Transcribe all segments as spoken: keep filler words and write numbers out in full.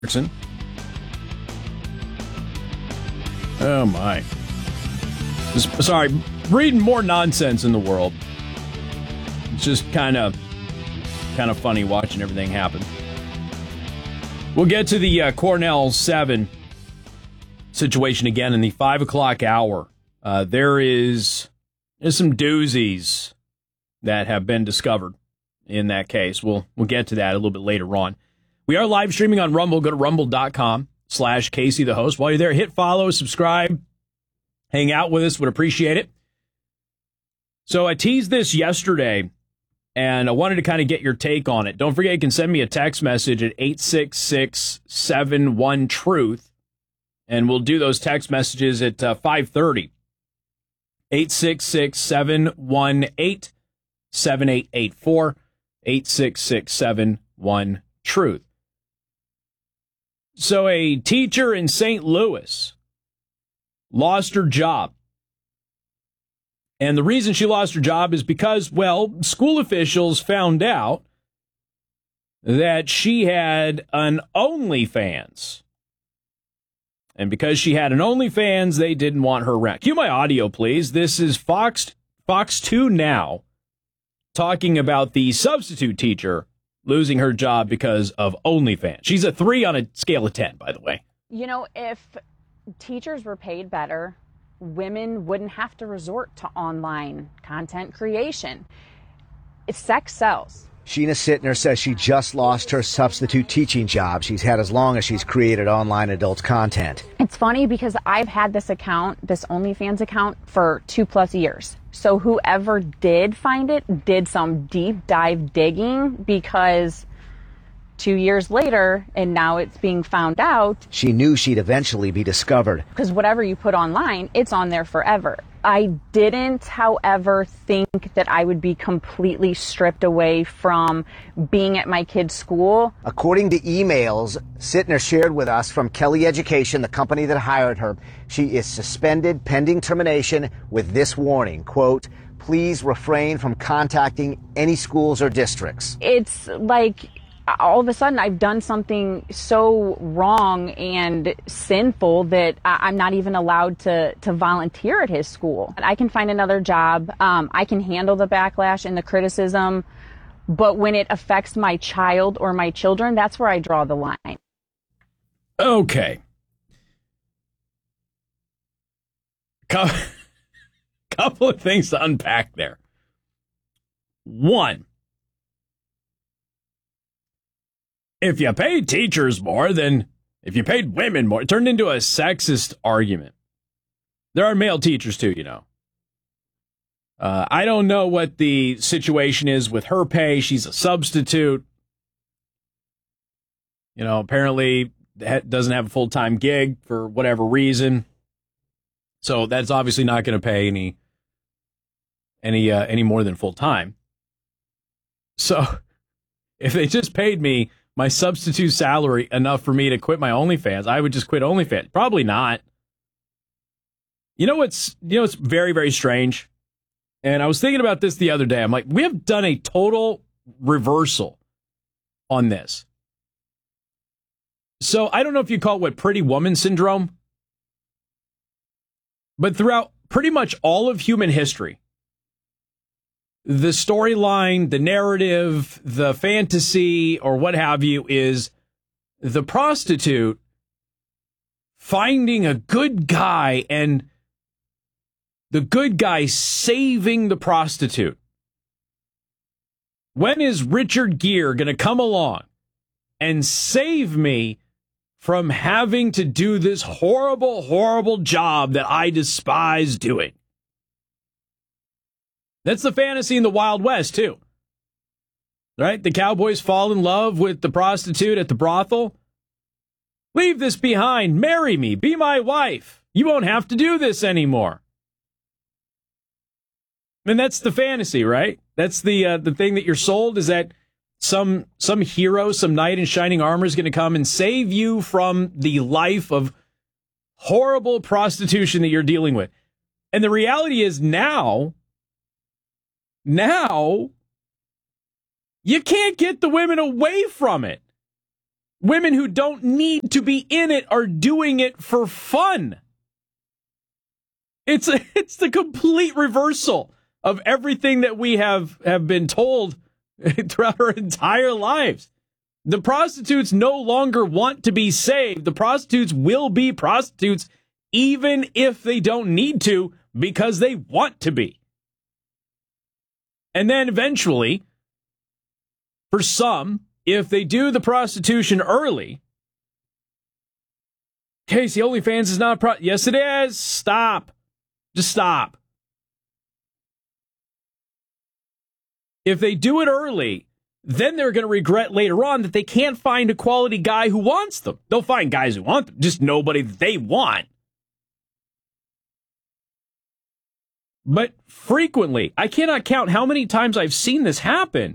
Oh, my. Just, sorry, reading more nonsense in the world. It's just kind of kind of funny watching everything happen. We'll get to the uh, Cornell seven situation again in the five o'clock hour. Uh, there is there's some doozies that have been discovered in that case. We'll, we'll get to that a little bit later on. We are live streaming on Rumble. Go to rumble.com slash Casey the host. While you're there, hit follow, subscribe, hang out with us. Would appreciate it. So I teased this yesterday, and I wanted to kind of get your take on it. Don't forget, you can send me a text message at eight six six, seven one, truth, and we'll do those text messages at uh, five thirty. eight six six, seven one eight, seven eight eight four, eight six six, seven one, truth. So a teacher in Saint Louis lost her job. And the reason she lost her job is because, well, school officials found out that she had an OnlyFans. And because she had an OnlyFans, they didn't want her around. Cue my audio, please. This is Fox Fox two Now talking about the substitute teacher losing her job because of OnlyFans. She's a three on a scale of ten, by the way. You know, if teachers were paid better, women wouldn't have to resort to online content creation. It's sex sells. Sheena Sittner says she just lost her substitute teaching job she's had as long as she's created online adult content. It's funny because I've had this account, this OnlyFans account, for two plus years. So whoever did find it did some deep dive digging, because two years later, and now it's being found out. She knew she'd eventually be discovered. Because whatever you put online, it's on there forever. I didn't, however, think that I would be completely stripped away from being at my kid's school. According to emails Sittner shared with us from Kelly Education, the company that hired her, she is suspended pending termination with this warning, quote, please refrain from contacting any schools or districts. It's like all of a sudden I've done something so wrong and sinful that I'm not even allowed to, to volunteer at his school. I can find another job. Um, I can handle the backlash and the criticism. But when it affects my child or my children, that's where I draw the line. Okay. Couple, couple of things to unpack there. One, if you paid teachers more, then if you paid women more, it turned into a sexist argument. There are male teachers too, you know. Uh, I don't know what the situation is with her pay. She's a substitute. You know, apparently doesn't have a full-time gig for whatever reason. So that's obviously not going to pay any any uh, any more than full-time. So if they just paid me my substitute salary enough for me to quit my OnlyFans, I would just quit OnlyFans. Probably not. You know what's you know what's very, very strange? And I was thinking about this the other day. I'm like, we have done a total reversal on this. So I don't know if you call it what Pretty Woman syndrome, but throughout pretty much all of human history, the storyline, the narrative, the fantasy, or what have you, is the prostitute finding a good guy and the good guy saving the prostitute. When is Richard Gere going to come along and save me from having to do this horrible, horrible job that I despise doing? That's the fantasy in the Wild West, too. Right? The cowboys fall in love with the prostitute at the brothel. Leave this behind. Marry me. Be my wife. You won't have to do this anymore. And that's the fantasy, right? That's the uh, the thing that you're sold, is that some some hero, some knight in shining armor is going to come and save you from the life of horrible prostitution that you're dealing with. And the reality is now, now, you can't get the women away from it. Women who don't need to be in it are doing it for fun. It's a, it's the complete reversal of everything that we have, have been told throughout our entire lives. The prostitutes no longer want to be saved. The prostitutes will be prostitutes even if they don't need to because they want to be. And then eventually, for some, if they do the prostitution early, Casey, OnlyFans is not a pro. Yes, it is. Stop. Just stop. If they do it early, then they're going to regret later on that they can't find a quality guy who wants them. They'll find guys who want them, just nobody that they want. But frequently, I cannot count how many times I've seen this happen.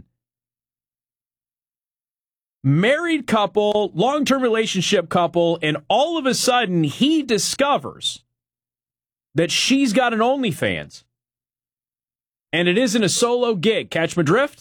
Married couple, long-term relationship couple, and all of a sudden he discovers that she's got an OnlyFans. And it isn't a solo gig. Catch my drift?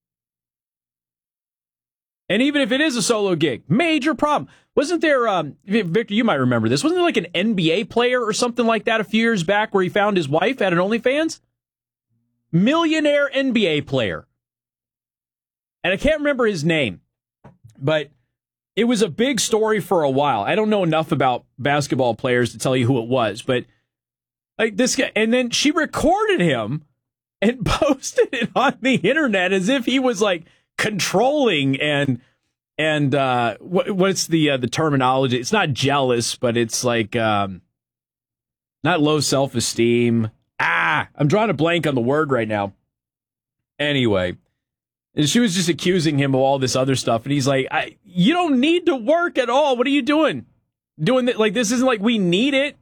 And even if it is a solo gig, major problem. Wasn't there, um, Victor, you might remember this, wasn't there like an N B A player or something like that a few years back where he found his wife at an OnlyFans? Millionaire N B A player. And I can't remember his name, but it was a big story for a while. I don't know enough about basketball players to tell you who it was, but like this guy, and then she recorded him and posted it on the internet as if he was like controlling and and uh, what, what's the uh, the terminology? It's not jealous, but it's like um, not low self-esteem. Ah, I'm drawing a blank on the word right now. Anyway, and she was just accusing him of all this other stuff, and he's like, I, "You don't need to work at all. What are you doing? Doing that? Like this isn't like we need it."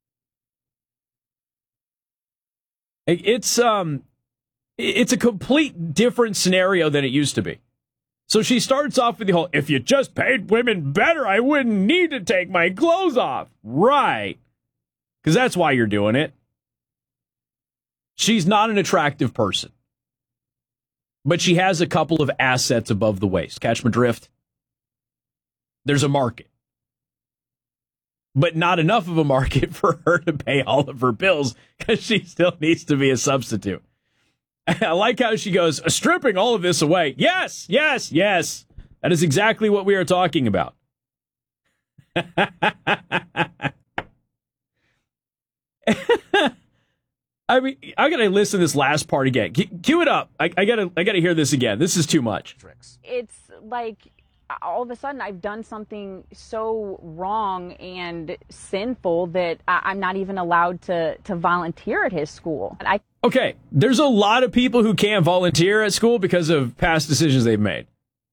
It's um, it's a complete different scenario than it used to be. So she starts off with the whole, if you just paid women better, I wouldn't need to take my clothes off. Right. Because that's why you're doing it. She's not an attractive person. But she has a couple of assets above the waist. Catch my drift? There's a market. But not enough of a market for her to pay all of her bills because she still needs to be a substitute. I like how she goes, stripping all of this away. Yes, yes, yes. That is exactly what we are talking about. I mean, I gotta listen to this last part again. Cue it up. I, I gotta, I gotta hear this again. This is too much. It's like all of a sudden I've done something so wrong and sinful that I, I'm not even allowed to to volunteer at his school. I Okay, there's a lot of people who can't volunteer at school because of past decisions they've made.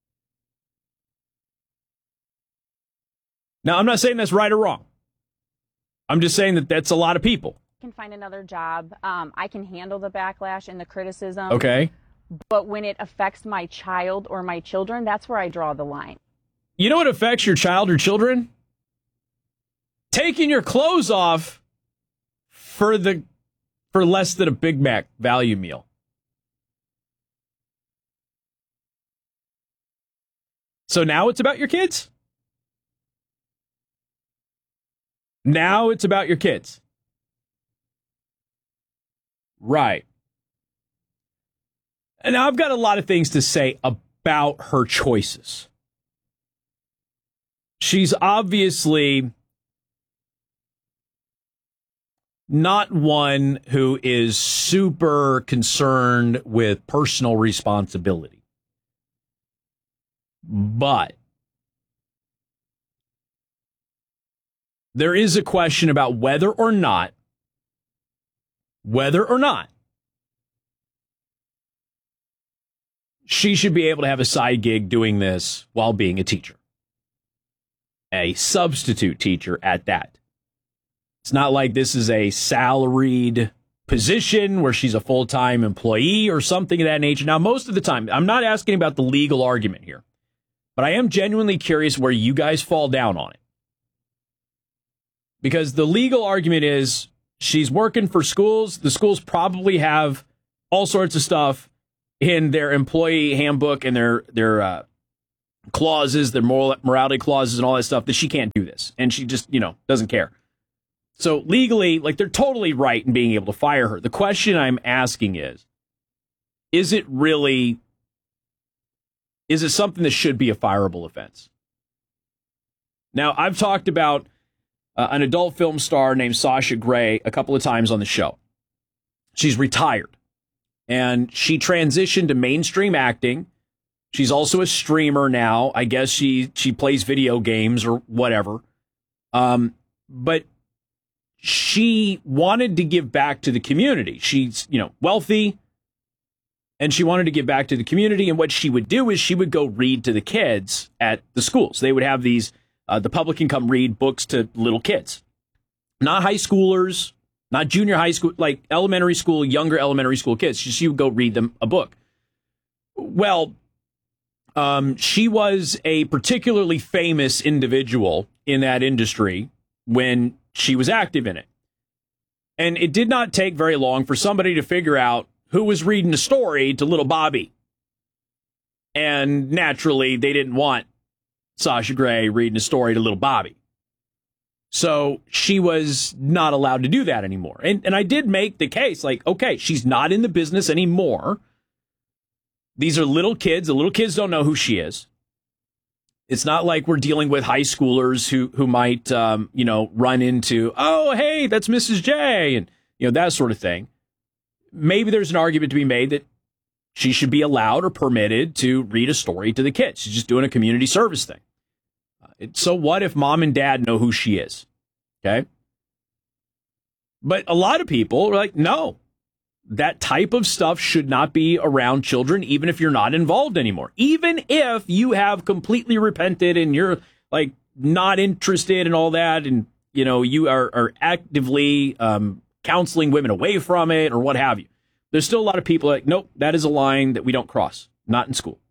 Now, I'm not saying that's right or wrong. I'm just saying that that's a lot of people. I can find another job. Um, I can handle the backlash and the criticism. Okay. But when it affects my child or my children, that's where I draw the line. You know what affects your child or children? Taking your clothes off for the for less than a Big Mac value meal. So now it's about your kids? Now it's about your kids. Right. And now I've got a lot of things to say about her choices. She's obviously not one who is super concerned with personal responsibility. But there is a question about whether or not, whether or not she should be able to have a side gig doing this while being a teacher. A substitute teacher at that. It's not like this is a salaried position where she's a full-time employee or something of that nature. Now, most of the time, I'm not asking about the legal argument here, but I am genuinely curious where you guys fall down on it. Because the legal argument is she's working for schools. The schools probably have all sorts of stuff in their employee handbook and their their uh, clauses, their moral morality clauses and all that stuff, that she can't do this. And she just, you know, doesn't care. So legally, like, they're totally right in being able to fire her. The question I'm asking is, is it really, is it something that should be a fireable offense? Now, I've talked about uh, an adult film star named Sasha Grey a couple of times on the show. She's retired, and she transitioned to mainstream acting. She's also a streamer now. I guess she she plays video games or whatever. Um, but she wanted to give back to the community. She's, you know, wealthy, and she wanted to give back to the community. And what she would do is she would go read to the kids at the schools. They would have these, uh, the public can come read books to little kids, not high schoolers, not junior high school, like elementary school, younger elementary school kids. She would go read them a book. Well, um, she was a particularly famous individual in that industry when she was active in it. And it did not take very long for somebody to figure out who was reading a story to little Bobby. And naturally, they didn't want Sasha Grey reading a story to little Bobby. So she was not allowed to do that anymore. And, and I did make the case, like, okay, she's not in the business anymore. These are little kids. The little kids don't know who she is. It's not like we're dealing with high schoolers who who might, um, you know, run into, oh, hey, that's Missus J, and, you know, that sort of thing. Maybe there's an argument to be made that she should be allowed or permitted to read a story to the kids. She's just doing a community service thing. Uh, so what if mom and dad know who she is? Okay. But a lot of people are like, no, that type of stuff should not be around children, even if you're not involved anymore. Even if you have completely repented and you're, like, not interested in all that, and, you know, you are, are actively um, counseling women away from it or what have you. There's still a lot of people like, nope, that is a line that we don't cross. Not in school.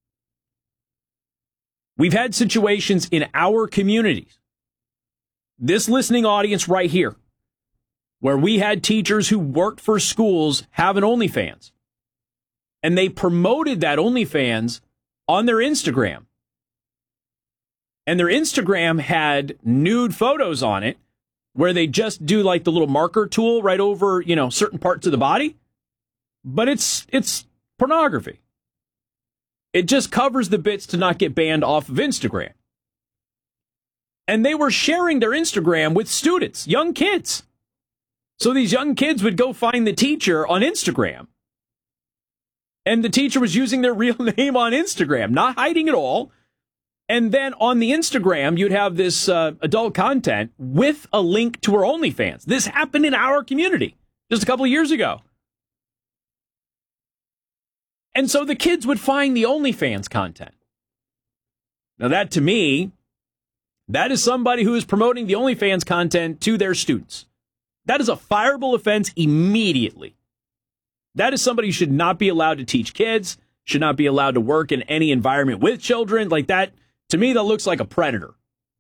We've had situations in our communities, this listening audience right here, where we had teachers who worked for schools have an OnlyFans. And they promoted that OnlyFans on their Instagram. And their Instagram had nude photos on it where they just do like the little marker tool right over, you know, certain parts of the body. But it's it's pornography. It just covers the bits to not get banned off of Instagram. And they were sharing their Instagram with students, young kids. So these young kids would go find the teacher on Instagram. And the teacher was using their real name on Instagram, not hiding it all. And then on the Instagram, you'd have this uh, adult content with a link to her OnlyFans. This happened in our community just a couple of years ago. And so the kids would find the OnlyFans content. Now that, to me, that is somebody who is promoting the OnlyFans content to their students. That is a fireable offense immediately. That is somebody who should not be allowed to teach kids, should not be allowed to work in any environment with children. Like that, to me, that looks like a predator.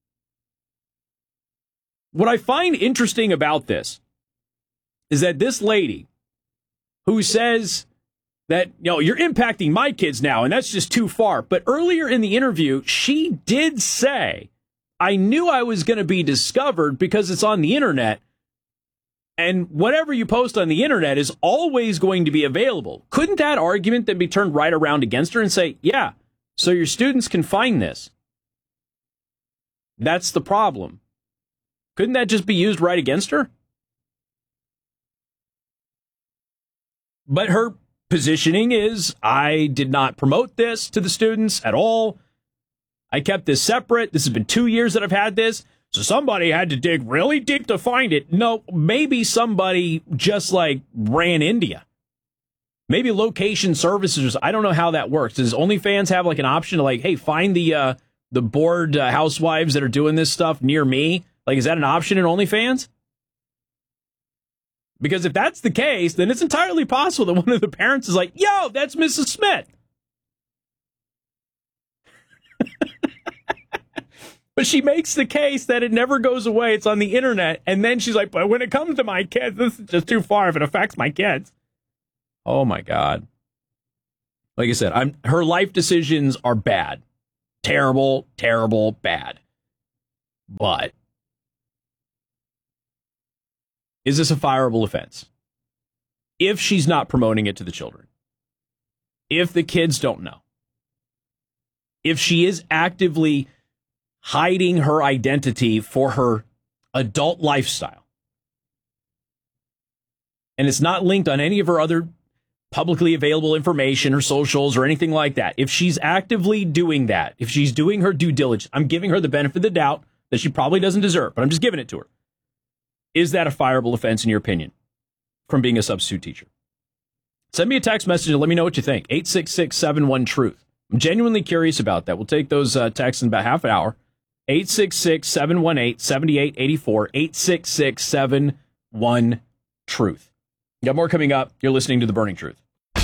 What I find interesting about this is that this lady who says that, you know, you're impacting my kids now, and that's just too far. But earlier in the interview, she did say, I knew I was going to be discovered because it's on the internet. And whatever you post on the internet is always going to be available. Couldn't that argument then be turned right around against her and say, yeah, so your students can find this? That's the problem. Couldn't that just be used right against her? But her positioning is, I did not promote this to the students at all. I kept this separate. This has been two years that I've had this. So somebody had to dig really deep to find it. No, maybe somebody just like ran into you. Maybe location services. I don't know how that works. Does OnlyFans have like an option to like, hey, find the uh, the bored uh, housewives that are doing this stuff near me? Like, is that an option in OnlyFans? Because if that's the case, then it's entirely possible that one of the parents is like, yo, that's Missus Smith. But she makes the case that it never goes away. It's on the internet. And then she's like, but when it comes to my kids, this is just too far if it affects my kids. Oh, my God. Like I said, I'm her life decisions are bad. terrible, terrible, bad. But is this a fireable offense? If she's not promoting it to the children, if the kids don't know, if she is actively hiding her identity for her adult lifestyle, and it's not linked on any of her other publicly available information or socials or anything like that, if she's actively doing that, if she's doing her due diligence, I'm giving her the benefit of the doubt that she probably doesn't deserve, but I'm just giving it to her. Is that a fireable offense in your opinion from being a substitute teacher? Send me a text message and let me know what you think. eight six six, seven one, truth. I'm genuinely curious about that. We'll take those uh, texts in about half an hour. eight six six, seven one eight, seven eight eight four. eight six six, seven one, truth. Got more coming up. You're listening to The Burning Truth.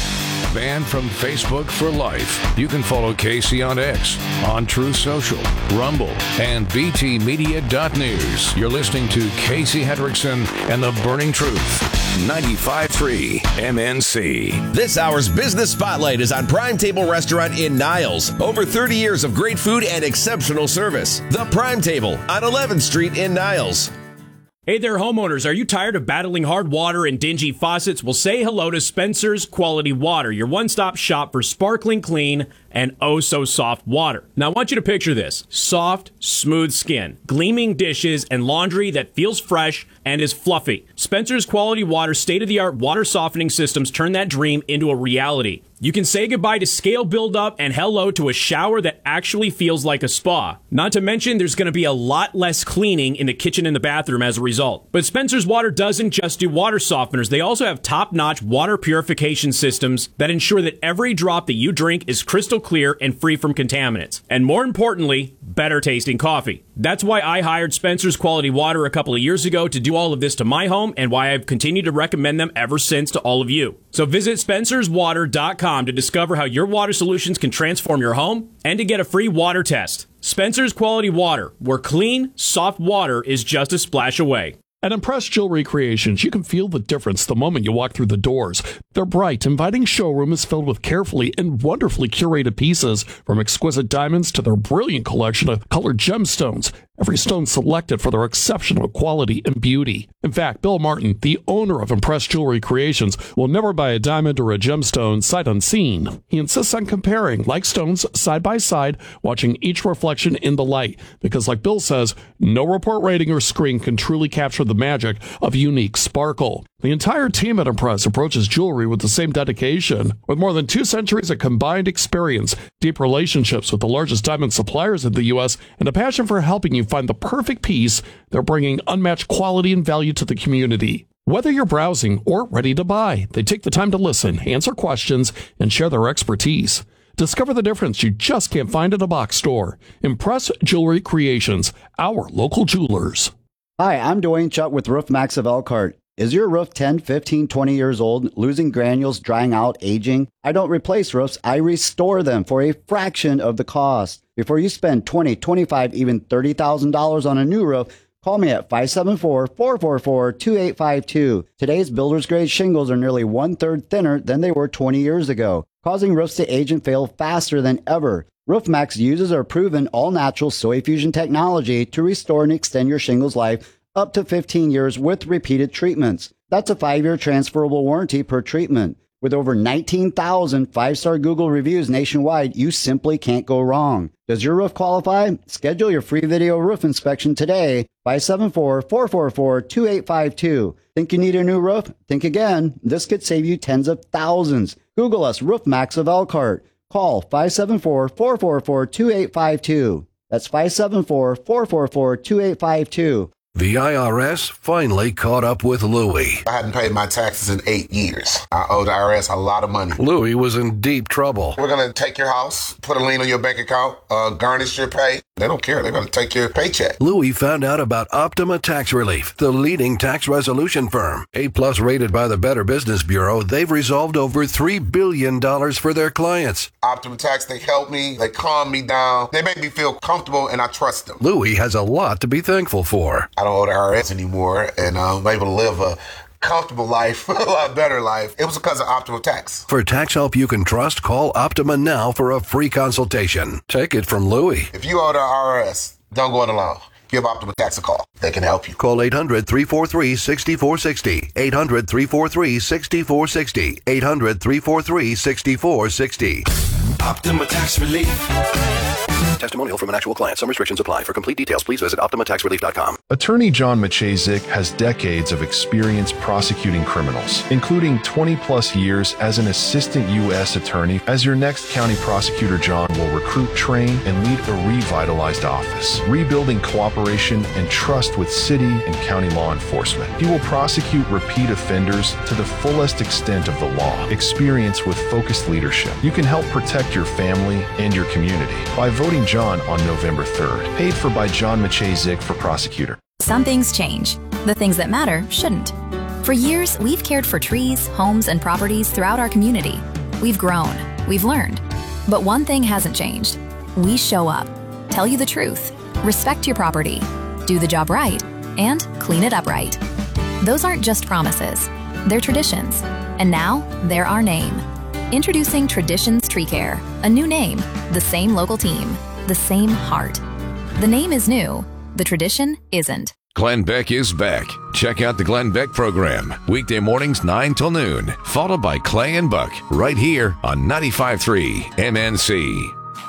Banned from Facebook for life. You can follow Casey on X, on Truth Social, Rumble, and b t media dot news. You're listening to Casey Hendrickson and The Burning Truth. ninety-five point three M N C. This hour's Business Spotlight is on Prime Table Restaurant in Niles. Over thirty years of great food and exceptional service. The Prime Table on eleventh Street in Niles. Hey there, homeowners. Are you tired of battling hard water and dingy faucets? Well, say hello to Spencer's Quality Water, your one-stop shop for sparkling clean and oh-so-soft water. Now, I want you to picture this. Soft, smooth skin, gleaming dishes, and laundry that feels fresh and is fluffy. Spencer's Quality Water state-of-the-art water softening systems turn that dream into a reality. You can say goodbye to scale buildup and hello to a shower that actually feels like a spa. Not to mention, there's going to be a lot less cleaning in the kitchen and the bathroom as a result. But Spencer's Water doesn't just do water softeners. They also have top-notch water purification systems that ensure that every drop that you drink is crystal clear and free from contaminants. And more importantly, better tasting coffee. That's why I hired Spencer's Quality Water a couple of years ago to do all of this to my home, and why I've continued to recommend them ever since to all of you. So visit spencers water dot com to discover how your water solutions can transform your home and to get a free water test. Spencer's Quality Water, where clean, soft water is just a splash away. At Impress Jewelry Creations, you can feel the difference the moment you walk through the doors. Their bright, inviting showroom is filled with carefully and wonderfully curated pieces, from exquisite diamonds to their brilliant collection of colored gemstones. Every stone selected for their exceptional quality and beauty. In fact, Bill Martin, the owner of Impress Jewelry Creations, will never buy a diamond or a gemstone sight unseen. He insists on comparing like stones side by side, watching each reflection in the light, because like Bill says, no report rating or screen can truly capture the magic of unique sparkle. The entire team at Impress approaches jewelry with the same dedication. With more than two centuries of combined experience, deep relationships with the largest diamond suppliers in the U S, and a passion for helping you find the perfect piece, they're bringing unmatched quality and value to the community. Whether you're browsing or ready to buy, they take the time to listen, answer questions, and share their expertise. Discover the difference you just can't find at a box store. Impress Jewelry Creations, our local jewelers. Hi, I'm Dwayne Chuck with Roof Max of Elkhart. Is your roof ten, fifteen, twenty years old, losing granules, drying out, aging? I don't replace roofs, I restore them for a fraction of the cost. Before you spend twenty, twenty-five, even thirty thousand dollars on a new roof, call me at five seven four, four four four, two eight five two. Today's builder's grade shingles are nearly one-third thinner than they were twenty years ago, causing roofs to age and fail faster than ever. RoofMax uses our proven all-natural soil fusion technology to restore and extend your shingles life up to fifteen years with repeated treatments. That's a five-year transferable warranty per treatment. With over nineteen thousand five-star Google reviews nationwide, you simply can't go wrong. Does your roof qualify? Schedule your free video roof inspection today. five seven four, four four four, two eight five two. Think you need a new roof? Think again. This could save you tens of thousands. Google us, RoofMax of Elkhart. Call five seven four, four four four, two eight five two. That's five seven four, four four four, two eight five two. The I R S finally caught up with Louie. I hadn't paid my taxes in eight years. I owe the I R S a lot of money. Louie was in deep trouble. We're going to take your house, put a lien on your bank account, uh, garnish your pay. They don't care. They're going to take your paycheck. Louie found out about Optima Tax Relief, the leading tax resolution firm. A-plus rated by the Better Business Bureau, they've resolved over three billion dollars for their clients. Optima Tax, they help me. They calm me down. They make me feel comfortable, and I trust them. Louie has a lot to be thankful for. I don't owe the I R S anymore, and I'm able to live a comfortable life, a lot better life. It was because of Optima Tax. For tax help you can trust, call Optima now for a free consultation. Take it from Louie. If you owe the I R S, don't go it alone. Give Optima Tax a call. They can help you. Call eight hundred, three four three, six four six zero. eight hundred, three four three, six four six zero. eight hundred, three four three, six four six zero. Optima Tax Relief. Testimonial from an actual client. Some restrictions apply. For complete details, please visit Optima Tax Relief dot com. Attorney John Maciejczyk has decades of experience prosecuting criminals, including twenty plus years as an assistant U S attorney. As your next county prosecutor, John will recruit, train, and lead a revitalized office, rebuilding cooperation and trust with city and county law enforcement. He will prosecute repeat offenders to the fullest extent of the law. Experience with focused leadership. You can help protect your family and your community by voting John on November third. Paid for by John Maciejczyk for prosecutor. Some things change. The things that matter shouldn't. For years, we've cared for trees, homes, and properties throughout our community. We've grown. We've learned. But one thing hasn't changed. We show up, tell you the truth, respect your property, do the job right, and clean it up right. Those aren't just promises. They're traditions. And now, they're our name. Introducing Traditions Tree Care. A new name, the same local team, the same heart. The name is new. The tradition isn't. Glenn Beck is back. Check out the Glenn Beck program. Weekday mornings nine till noon. Followed by Clay and Buck. Right here on ninety-five point three M N C.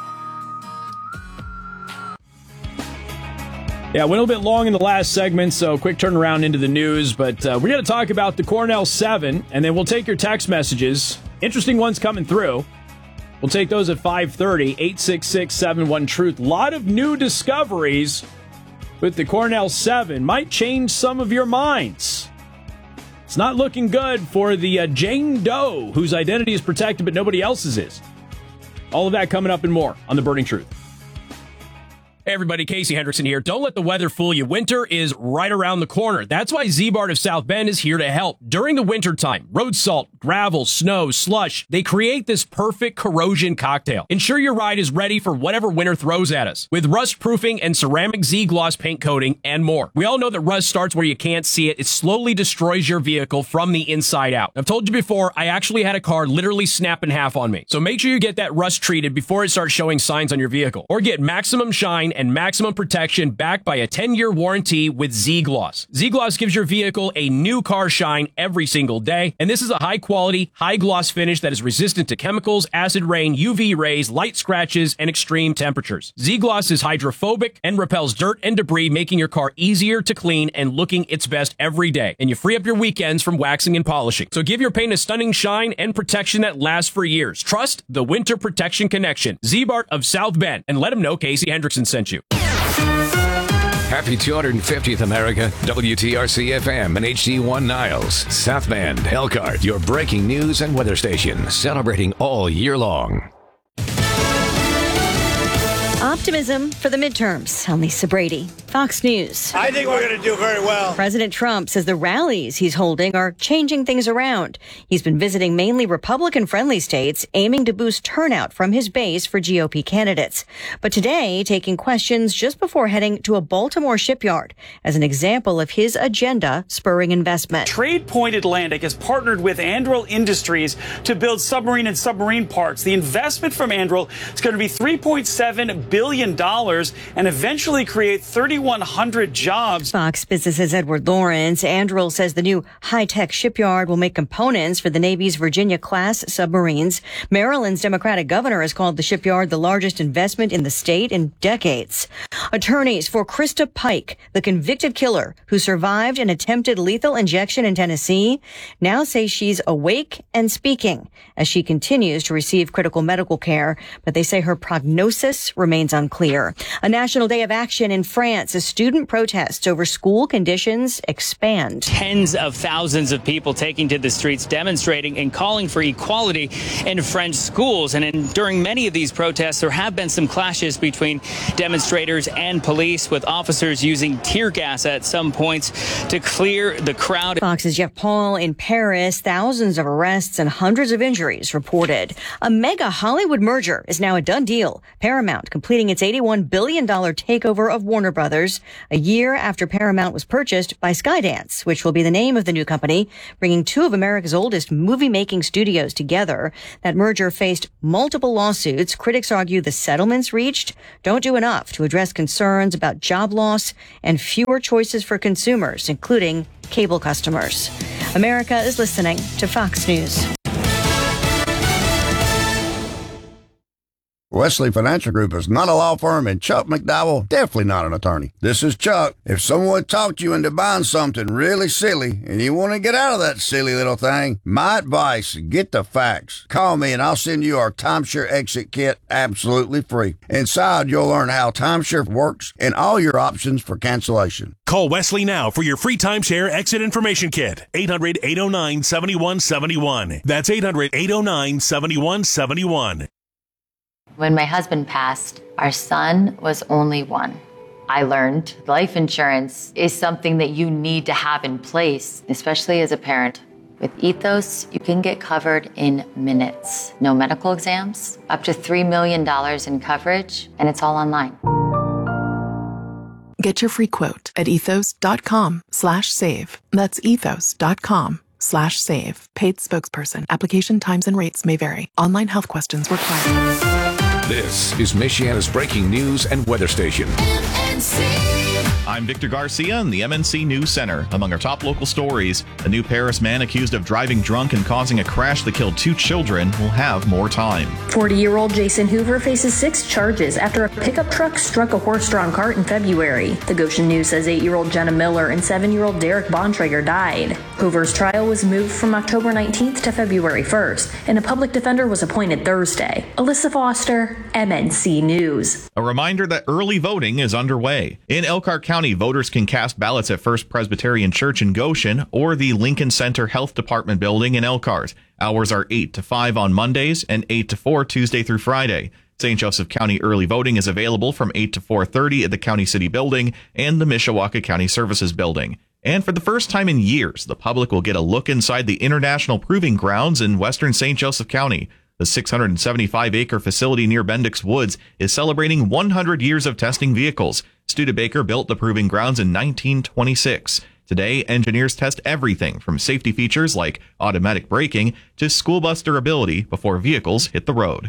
Yeah, went a little bit long in the last segment, so quick turnaround into the news. But uh, we're going to talk about the Cornell seven, and then we'll take your text messages. Interesting ones coming through. We'll take those at five thirty, eight six six, seven one, truth. A lot of new discoveries with the Cornell seven. Might change some of your minds. It's not looking good for the uh, Jane Doe, whose identity is protected but nobody else's is. All of that coming up and more on The Burning Truth. Hey everybody, Casey Hendrickson here. Don't let the weather fool you. Winter is right around the corner. That's why Z-Bart of South Bend is here to help. During the winter time, road salt, gravel, snow, slush, they create this perfect corrosion cocktail. Ensure your ride is ready for whatever winter throws at us. With rust proofing and ceramic Z-Gloss paint coating and more. We all know that rust starts where you can't see it. It slowly destroys your vehicle from the inside out. I've told you before, I actually had a car literally snap in half on me. So make sure you get that rust treated before it starts showing signs on your vehicle. Or get maximum shine and maximum protection backed by a ten-year warranty with Z-Gloss. Z-Gloss gives your vehicle a new car shine every single day, and this is a high-quality, high-gloss finish that is resistant to chemicals, acid rain, U V rays, light scratches, and extreme temperatures. Z-Gloss is hydrophobic and repels dirt and debris, making your car easier to clean and looking its best every day. And you free up your weekends from waxing and polishing. So give your paint a stunning shine and protection that lasts for years. Trust the Winter Protection Connection. Z-Bart of South Bend, and let them know Casey Hendrickson sent you. Happy two hundred fiftieth America, W T R C F M and H D one Niles, South Bend, Elkhart, your breaking news and weather station, celebrating all year long. Optimism for the midterms. I'm Lisa Brady, Fox News. I think we're going to do very well. President Trump says the rallies he's holding are changing things around. He's been visiting mainly Republican-friendly states, aiming to boost turnout from his base for G O P candidates. But today, taking questions just before heading to a Baltimore shipyard as an example of his agenda spurring investment. Trade Point Atlantic has partnered with Anduril Industries to build submarine and submarine parts. The investment from Anduril is going to be three point seven billion dollars and eventually create thirty-one hundred jobs. Fox Business's Edward Lawrence. Anduril says the new high-tech shipyard will make components for the Navy's Virginia-class submarines. Maryland's Democratic governor has called the shipyard the largest investment in the state in decades. Attorneys for Krista Pike, the convicted killer who survived an attempted lethal injection in Tennessee, now say she's awake and speaking as she continues to receive critical medical care, but they say her prognosis remains unclear. A national day of action in France as student protests over school conditions expand. Tens of thousands of people taking to the streets, demonstrating and calling for equality in French schools. And in, during many of these protests, there have been some clashes between demonstrators and police, with officers using tear gas at some points to clear the crowd. Fox's Jeff Paul in Paris. Thousands of arrests and hundreds of injuries reported. A mega Hollywood merger is now a done deal. Paramount completing its eighty-one billion dollars takeover of Warner Brothers. dollars, a year after Paramount was purchased by Skydance, which will be the name of the new company, bringing two of America's oldest movie-making studios together. That merger faced multiple lawsuits. Critics argue the settlements reached don't do enough to address concerns about job loss and fewer choices for consumers, including cable customers. America is listening to Fox News. Wesley Financial Group is not a law firm, and Chuck McDowell definitely not an attorney. This is Chuck. If someone talked you into buying something really silly and you want to get out of that silly little thing, my advice, get the facts. Call me and I'll send you our timeshare exit kit absolutely free. Inside, you'll learn how timeshare works and all your options for cancellation. Call Wesley now for your free timeshare exit information kit. eight hundred, eight oh nine, seven one seven one. That's eight hundred, eight oh nine, seven one seven one. When my husband passed, our son was only one. I learned life insurance is something that you need to have in place, especially as a parent. With Ethos, you can get covered in minutes. No medical exams, up to three million dollars in coverage, and it's all online. Get your free quote at ethos.com slash save. That's ethos.com slash save. Paid spokesperson. Application times and rates may vary. Online health questions required. This is Michiana's breaking news and weather station. M N C. I'm Victor Garcia in the M N C News Center. Among our top local stories, a new Paris man accused of driving drunk and causing a crash that killed two children will have more time. forty-year-old Jason Hoover faces six charges after a pickup truck struck a horse-drawn cart in February. The Goshen News says eight-year-old Jenna Miller and seven-year-old Derek Bontrager died. Hoover's trial was moved from October nineteenth to February first, and a public defender was appointed Thursday. Alyssa Foster, M N C News. A reminder that early voting is underway. In Elkhart County, voters can cast ballots at First Presbyterian Church in Goshen or the Lincoln Center Health Department building in Elkhart. Hours are eight to five on Mondays and eight to four Tuesday through Friday. Saint Joseph County early voting is available from eight to four thirty at the County City Building and the Mishawaka County Services Building. And for the first time in years, the public will get a look inside the International Proving Grounds in western Saint Joseph County. The six hundred seventy-five acre facility near Bendix Woods is celebrating one hundred years of testing vehicles. Studebaker built the Proving Grounds in nineteen twenty-six. Today, engineers test everything from safety features like automatic braking to school bus durability before vehicles hit the road.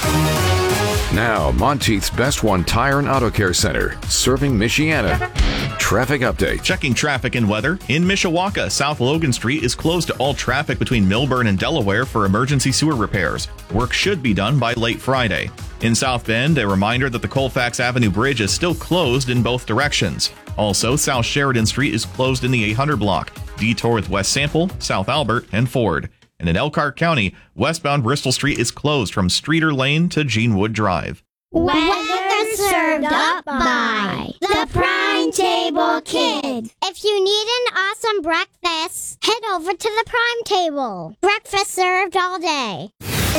Now, Monteith's Best One Tire and Auto Care Center, serving Michiana. Traffic update. Checking traffic and weather. In Mishawaka, South Logan Street is closed to all traffic between Milburn and Delaware for emergency sewer repairs. Work should be done by late Friday. In South Bend, a reminder that the Colfax Avenue Bridge is still closed in both directions. Also, South Sheridan Street is closed in the eight hundred block. Detour with West Sample, South Albert, and Ford. And in Elkhart County, westbound Bristol Street is closed from Streeter Lane to Jeanwood Drive. Weather served up by the Prime Table Kid. If you need an awesome breakfast, head over to the Prime Table. Breakfast served all day.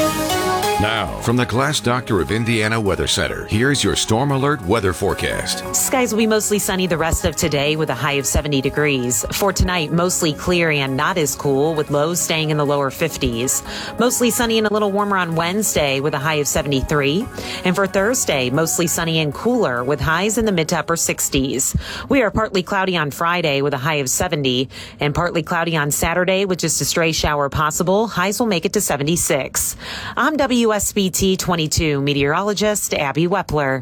Now, from the Glass Doctor of Indiana Weather Center, here's your Storm Alert weather forecast. Skies will be mostly sunny the rest of today with a high of seventy degrees. For tonight, mostly clear and not as cool with lows staying in the lower fifties. Mostly sunny and a little warmer on Wednesday with a high of seventy-three. And for Thursday, mostly sunny and cooler with highs in the mid to upper sixties. We are partly cloudy on Friday with a high of seventy and partly cloudy on Saturday with just a stray shower possible. Highs will make it to seventy-six. I'm W S B T twenty-two meteorologist Abby Wepler.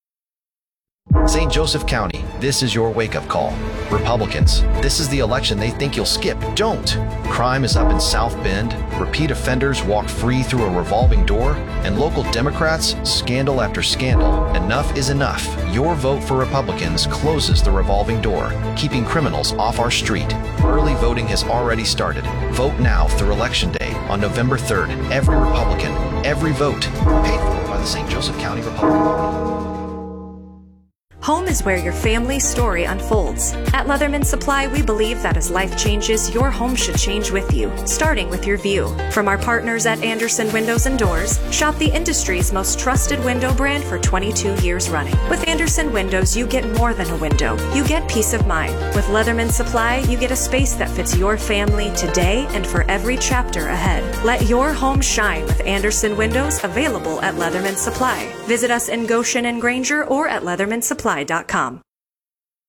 Saint Joseph County, this is your wake-up call. Republicans, this is the election they think you'll skip. Don't. Crime is up in South Bend, repeat offenders walk free through a revolving door, and local Democrats, scandal after scandal. Enough is enough. Your vote for Republicans closes the revolving door, keeping criminals off our street. Early voting has already started. Vote now through Election Day on November third. Every Republican, every vote. Paid for by the Saint Joseph County Republican Party. Home is where your family's story unfolds. At Leatherman Supply, we believe that as life changes, your home should change with you, starting with your view. From our partners at Anderson Windows and Doors, shop the industry's most trusted window brand for twenty-two years running. With Anderson Windows, you get more than a window. You get peace of mind. With Leatherman Supply, you get a space that fits your family today and for every chapter ahead. Let your home shine with Anderson Windows, available at Leatherman Supply. Visit us in Goshen and Granger or at leatherman supply dot com.